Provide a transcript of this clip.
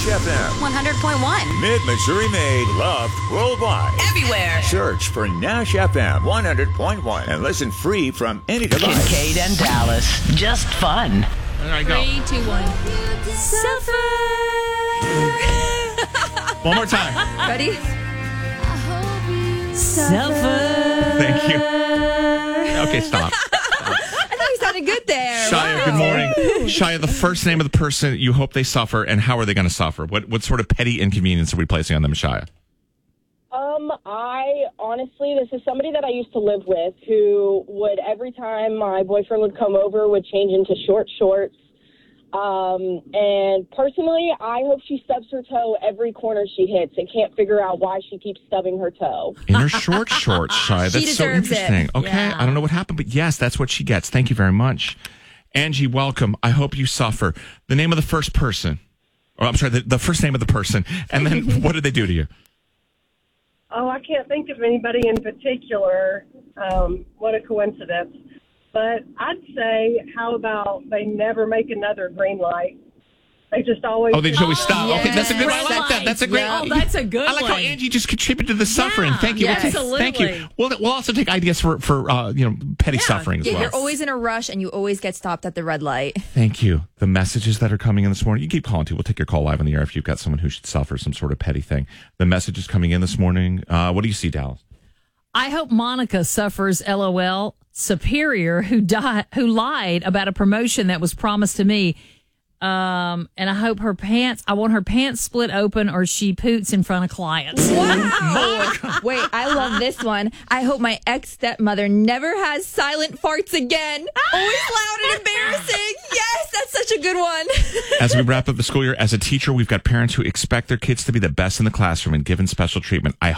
FM 100.1. Mid-Missouri made, loved worldwide. Everywhere. Search for Nash FM 100.1 and listen free from any device. Kincaid and Dallas. Just fun. There I go. 3, 2, 1. Suffer. One more time. Ready? Suffer. Thank you. Okay, stop. I thought you sounded good there. Shia, good morning. Shia, the first name of the person you hope they suffer, and how are they going to suffer? What sort of petty inconvenience are we placing on them, Shia? I honestly, this is somebody that I used to live with who would, every time my boyfriend would come over, would change into short shorts. And personally, I hope she stubs her toe every corner she hits and can't figure out why she keeps stubbing her toe. In her short shorts, Shia. That's so deserves it. interesting. Okay, Yeah. I don't know what happened, but yes, that's what she gets. Thank you very much. Angie, welcome. I hope you suffer. The name of the first person. Oh, I'm sorry, the first name of the person. And then what did they do to you? Oh, I can't think of anybody in particular. What a coincidence. But I'd say, how about they never make another green light? They just always... Oh, they just always stop. yes. Okay, that's a good one. I like that. That's a great Yeah. one. Oh, that's a good I like how one. Angie just contributed to the suffering. Thank you. Yes, Thank you. absolutely. We'll also take ideas for petty suffering as Yeah, well. you're always in a rush and you always get stopped at the red light. Thank you. The messages that are coming in this morning, you keep calling too. We'll take your call live on the air if you've got someone who should suffer some sort of petty thing. The messages coming in this morning. What do you see, Dallas? I hope Monica suffers LOL superior who lied about a promotion that was promised to me. And I hope I want her pants split open or she poots in front of clients. Wow. Wait, I love this one. I hope my ex-stepmother never has silent farts again. Always loud and embarrassing. Yes, that's such a good one. As we wrap up the school year, as a teacher, we've got parents who expect their kids to be the best in the classroom and given special treatment. I